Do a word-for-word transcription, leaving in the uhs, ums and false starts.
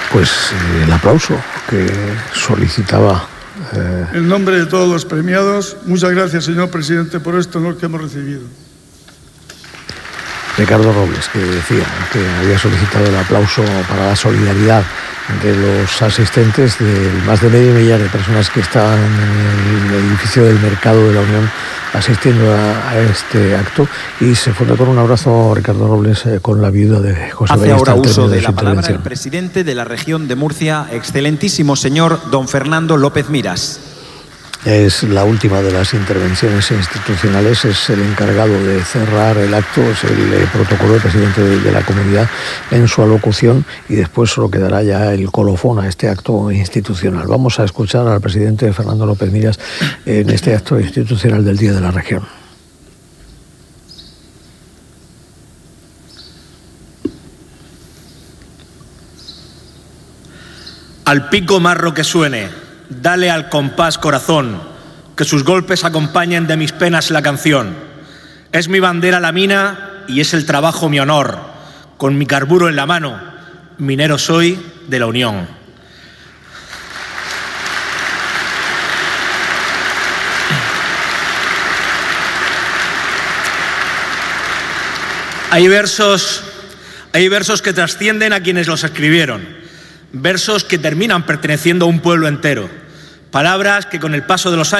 pues eh, el aplauso que solicitaba. Eh... En nombre de todos los premiados, muchas gracias, señor presidente, por este honor que hemos recibido. Ricardo Robles, que decía que había solicitado el aplauso para la solidaridad de los asistentes, de más de medio millar de personas que estaban en el edificio del Mercado de la Unión asistiendo a, a este acto, y se fue con un abrazo, Ricardo Robles, eh, con la viuda de José Hace Ballester. ahora uso de la palabra el presidente de la región de Murcia, excelentísimo señor don Fernando López Miras. Es la última de las intervenciones institucionales, es el encargado de cerrar el acto, es el eh, protocolo del presidente de, de la comunidad en su alocución, y después solo quedará ya el colofón a este acto institucional. Vamos a escuchar al presidente Fernando López Miras en este acto institucional del Día de la Región. Al pico marro que suene, dale al compás corazón, que sus golpes acompañen de mis penas la canción. Es mi bandera la mina y es el trabajo mi honor. Con mi carburo en la mano, minero soy de la Unión. Hay versos, hay versos que trascienden a quienes los escribieron. Versos que terminan perteneciendo a un pueblo entero. Palabras que con el paso de los años